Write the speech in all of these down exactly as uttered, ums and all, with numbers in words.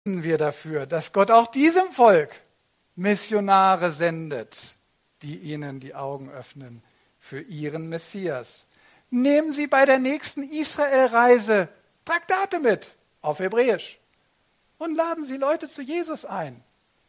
wir dafür, dass Gott auch diesem Volk Missionare sendet, die ihnen die Augen öffnen für ihren Messias. Nehmen Sie bei der nächsten Israelreise Traktate mit, auf Hebräisch, und laden Sie Leute zu Jesus ein.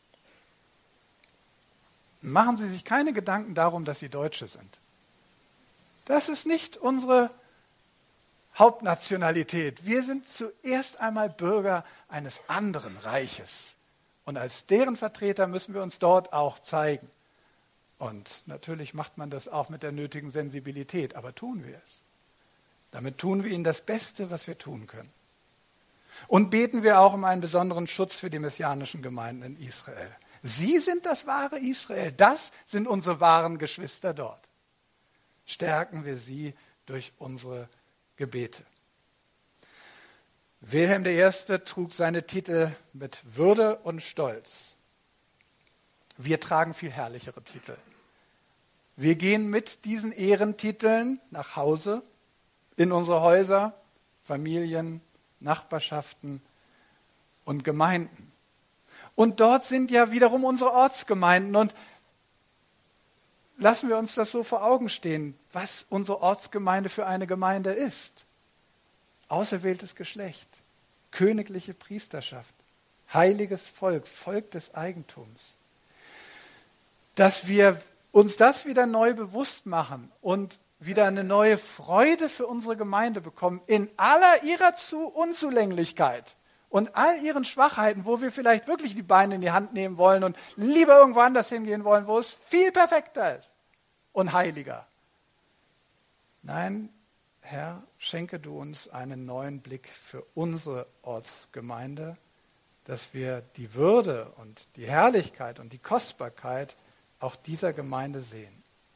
Machen Sie sich keine Gedanken darum, dass Sie Deutsche sind. Das ist nicht unsere Hauptnationalität. Wir sind zuerst einmal Bürger eines anderen Reiches. Und als deren Vertreter müssen wir uns dort auch zeigen. Und natürlich macht man das auch mit der nötigen Sensibilität, aber tun wir es. Damit tun wir ihnen das Beste, was wir tun können. Und beten wir auch um einen besonderen Schutz für die messianischen Gemeinden in Israel. Sie sind das wahre Israel. Das sind unsere wahren Geschwister dort. Stärken wir sie durch unsere Gebete. Wilhelm der Erste trug seine Titel mit Würde und Stolz. Wir tragen viel herrlichere Titel. Wir gehen mit diesen Ehrentiteln nach Hause, in unsere Häuser, Familien, Nachbarschaften und Gemeinden. Und dort sind ja wiederum unsere Ortsgemeinden. Und lassen wir uns das so vor Augen stehen, was unsere Ortsgemeinde für eine Gemeinde ist. Auserwähltes Geschlecht, königliche Priesterschaft, heiliges Volk, Volk des Eigentums. Dass wir uns das wieder neu bewusst machen und wieder eine neue Freude für unsere Gemeinde bekommen, in aller ihrer Unzulänglichkeit und all ihren Schwachheiten, wo wir vielleicht wirklich die Beine in die Hand nehmen wollen und lieber irgendwo anders hingehen wollen, wo es viel perfekter ist und heiliger. Nein, Herr, schenke du uns einen neuen Blick für unsere Ortsgemeinde, dass wir die Würde und die Herrlichkeit und die Kostbarkeit auch dieser Gemeinde sehen.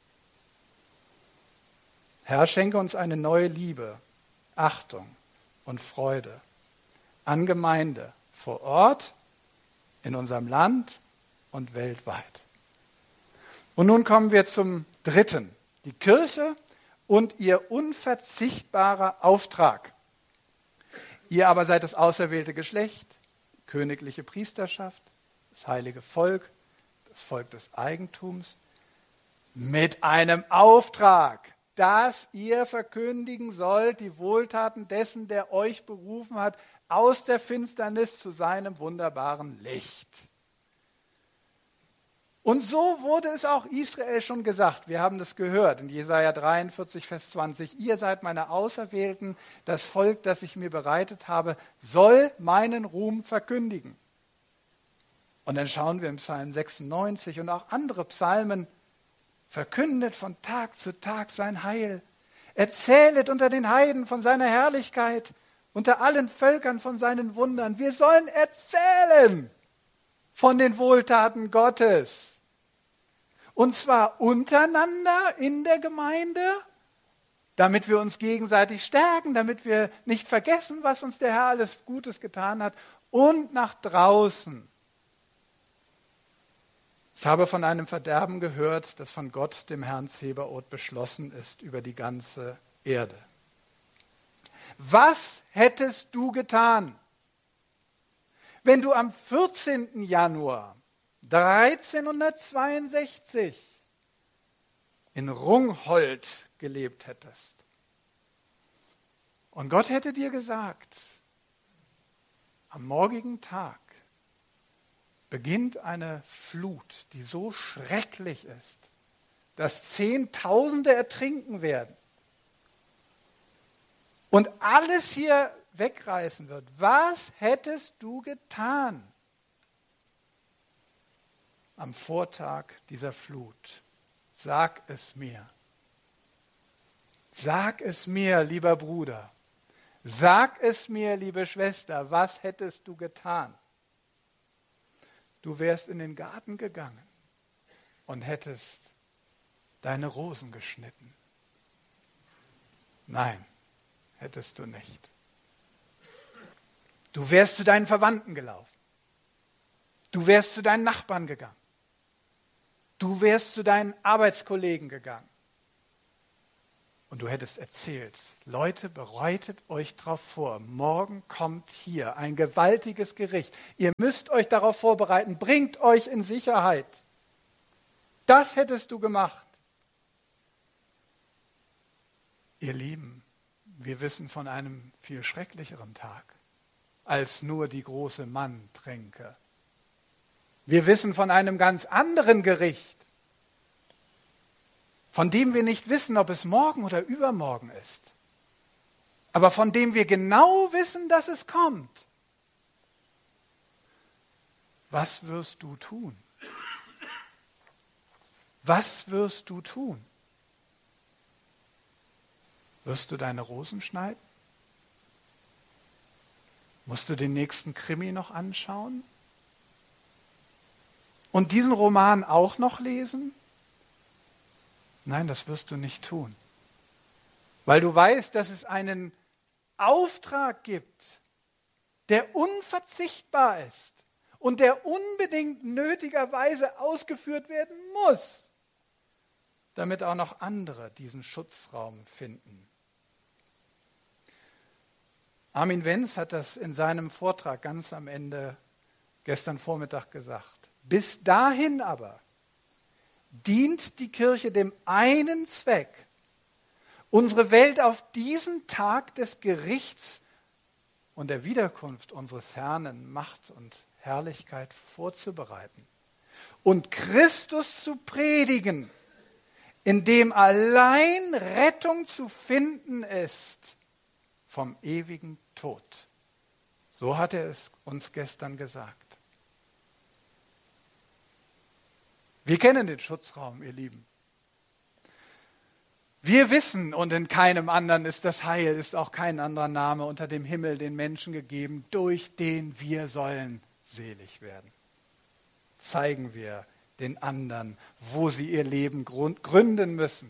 Herr, schenke uns eine neue Liebe, Achtung und Freude an Gemeinde vor Ort, in unserem Land und weltweit. Und nun kommen wir zum Dritten, die Kirche und ihr unverzichtbarer Auftrag. Ihr aber seid das auserwählte Geschlecht, königliche Priesterschaft, das heilige Volk, das Volk des Eigentums, mit einem Auftrag, dass ihr verkündigen sollt die Wohltaten dessen, der euch berufen hat, aus der Finsternis zu seinem wunderbaren Licht. Und so wurde es auch Israel schon gesagt. Wir haben das gehört in Jesaja dreiundvierzig, Vers zwanzig. Ihr seid meine Auserwählten, das Volk, das ich mir bereitet habe, soll meinen Ruhm verkündigen. Und dann schauen wir im Psalm sechsundneunzig und auch andere Psalmen. Verkündet von Tag zu Tag sein Heil. Erzählet unter den Heiden von seiner Herrlichkeit, unter allen Völkern von seinen Wundern. Wir sollen erzählen von den Wohltaten Gottes. Und zwar untereinander in der Gemeinde, damit wir uns gegenseitig stärken, damit wir nicht vergessen, was uns der Herr alles Gutes getan hat, und nach draußen. Ich habe von einem Verderben gehört, das von Gott, dem Herrn Zebaoth, beschlossen ist über die ganze Erde. Was hättest du getan, wenn du am vierzehnten Januar dreizehnhundertzweiundsechzig in Rungholt gelebt hättest? Und Gott hätte dir gesagt, am morgigen Tag beginnt eine Flut, die so schrecklich ist, dass Zehntausende ertrinken werden und alles hier wegreißen wird. Was hättest du getan am Vortag dieser Flut? Sag es mir. Sag es mir, lieber Bruder. Sag es mir, liebe Schwester. Was hättest du getan? Du wärst in den Garten gegangen und hättest deine Rosen geschnitten. Nein, hättest du nicht. Du wärst zu deinen Verwandten gelaufen. Du wärst zu deinen Nachbarn gegangen. Du wärst zu deinen Arbeitskollegen gegangen. Und du hättest erzählt, Leute, bereitet euch darauf vor, morgen kommt hier ein gewaltiges Gericht. Ihr müsst euch darauf vorbereiten, bringt euch in Sicherheit. Das hättest du gemacht. Ihr Lieben, wir wissen von einem viel schrecklicheren Tag als nur die große Manntränke. Wir wissen von einem ganz anderen Gericht, von dem wir nicht wissen, ob es morgen oder übermorgen ist, aber von dem wir genau wissen, dass es kommt. Was wirst du tun? Was wirst du tun? Wirst du deine Rosen schneiden? Musst du den nächsten Krimi noch anschauen? Und diesen Roman auch noch lesen? Nein, das wirst du nicht tun. Weil du weißt, dass es einen Auftrag gibt, der unverzichtbar ist und der unbedingt nötigerweise ausgeführt werden muss, damit auch noch andere diesen Schutzraum finden. Armin Wenz hat das in seinem Vortrag ganz am Ende gestern Vormittag gesagt. Bis dahin aber dient die Kirche dem einen Zweck, unsere Welt auf diesen Tag des Gerichts und der Wiederkunft unseres Herrn in Macht und Herrlichkeit vorzubereiten und Christus zu predigen, in dem allein Rettung zu finden ist vom ewigen Tod. So hat er es uns gestern gesagt. Wir kennen den Schutzraum, ihr Lieben. Wir wissen, und in keinem anderen ist das Heil, ist auch kein anderer Name unter dem Himmel den Menschen gegeben, durch den wir sollen selig werden. Zeigen wir den anderen, wo sie ihr Leben gründen müssen,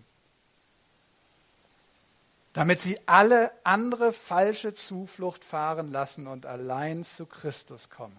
damit sie alle andere falsche Zuflucht fahren lassen und allein zu Christus kommen.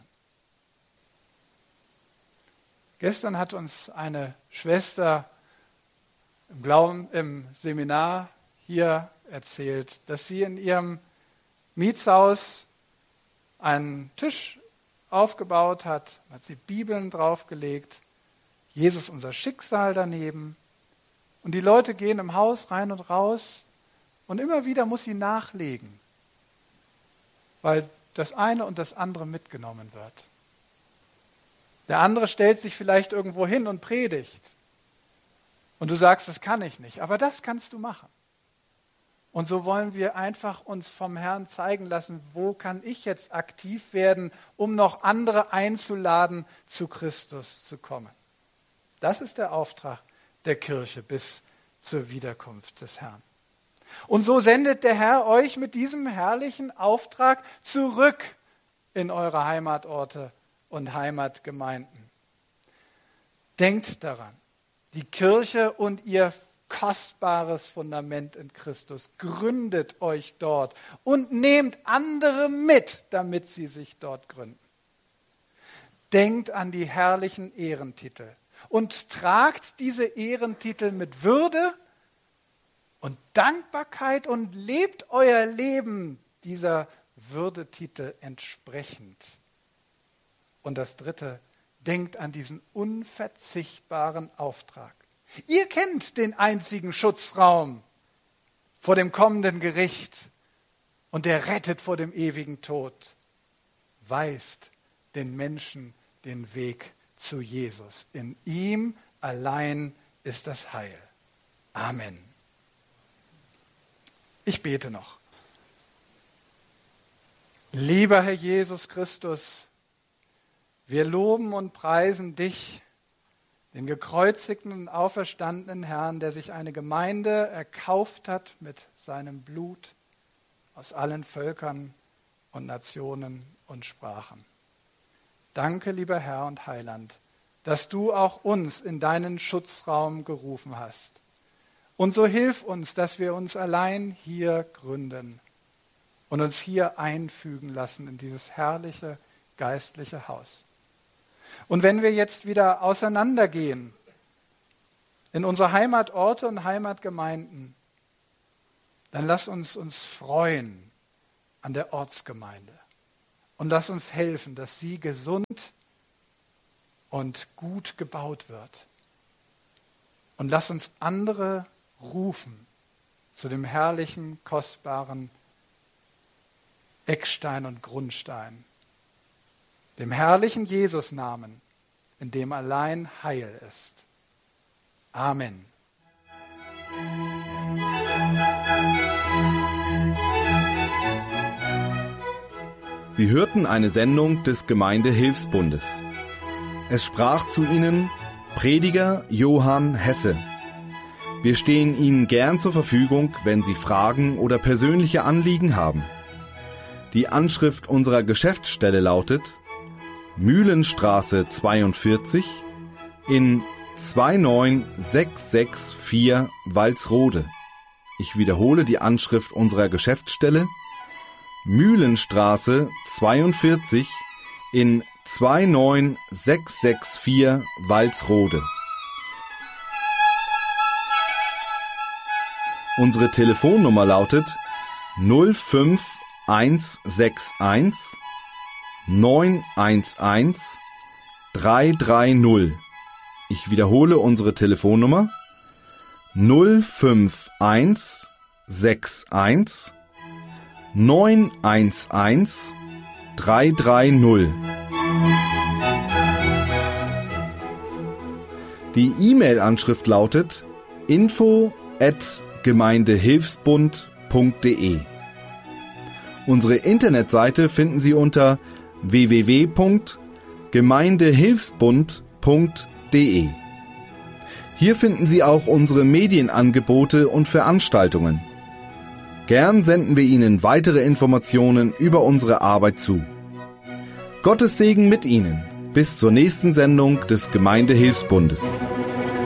Gestern hat uns eine Schwester im Glauben, im Seminar hier erzählt, dass sie in ihrem Mietshaus einen Tisch aufgebaut hat, hat sie Bibeln draufgelegt, Jesus unser Schicksal daneben. Und die Leute gehen im Haus rein und raus und immer wieder muss sie nachlegen, weil das eine und das andere mitgenommen wird. Der andere stellt sich vielleicht irgendwo hin und predigt. Und du sagst, das kann ich nicht. Aber das kannst du machen. Und so wollen wir einfach uns vom Herrn zeigen lassen, wo kann ich jetzt aktiv werden, um noch andere einzuladen, zu Christus zu kommen. Das ist der Auftrag der Kirche bis zur Wiederkunft des Herrn. Und so sendet der Herr euch mit diesem herrlichen Auftrag zurück in eure Heimatorte und Heimatgemeinden. Denkt daran, die Kirche und ihr kostbares Fundament in Christus, gründet euch dort und nehmt andere mit, damit sie sich dort gründen. Denkt an die herrlichen Ehrentitel und tragt diese Ehrentitel mit Würde und Dankbarkeit und lebt euer Leben dieser Würdetitel entsprechend. Und das Dritte, denkt an diesen unverzichtbaren Auftrag. Ihr kennt den einzigen Schutzraum vor dem kommenden Gericht und der rettet vor dem ewigen Tod. Weist den Menschen den Weg zu Jesus. In ihm allein ist das Heil. Amen. Ich bete noch. Lieber Herr Jesus Christus, wir loben und preisen dich, den gekreuzigten und auferstandenen Herrn, der sich eine Gemeinde erkauft hat mit seinem Blut aus allen Völkern und Nationen und Sprachen. Danke, lieber Herr und Heiland, dass du auch uns in deinen Schutzraum gerufen hast. Und so hilf uns, dass wir uns allein hier gründen und uns hier einfügen lassen in dieses herrliche geistliche Haus. Und wenn wir jetzt wieder auseinandergehen in unsere Heimatorte und Heimatgemeinden, dann lass uns uns freuen an der Ortsgemeinde und lass uns helfen, dass sie gesund und gut gebaut wird. Und lass uns andere rufen zu dem herrlichen, kostbaren Eckstein und Grundstein, dem herrlichen Jesusnamen, in dem allein Heil ist. Amen. Sie hörten eine Sendung des Gemeindehilfsbundes. Es sprach zu Ihnen Prediger Johann Hesse. Wir stehen Ihnen gern zur Verfügung, wenn Sie Fragen oder persönliche Anliegen haben. Die Anschrift unserer Geschäftsstelle lautet Mühlenstraße zweiundvierzig in zwei neun sechs sechs vier Walsrode. Ich wiederhole die Anschrift unserer Geschäftsstelle Mühlenstraße zweiundvierzig in zwei neun sechs sechs vier Walsrode. Unsere Telefonnummer lautet null fünf eins sechs eins neun eins eins drei drei null. Ich wiederhole unsere Telefonnummer null fünf eins sechs eins neun eins eins drei drei null. Die E-Mail-Anschrift lautet info at gemeindehilfsbund punkt de. Unsere Internetseite finden Sie unter w w w punkt gemeindehilfsbund punkt de. Hier finden Sie auch unsere Medienangebote und Veranstaltungen. Gern senden wir Ihnen weitere Informationen über unsere Arbeit zu. Gottes Segen mit Ihnen. Bis zur nächsten Sendung des Gemeindehilfsbundes.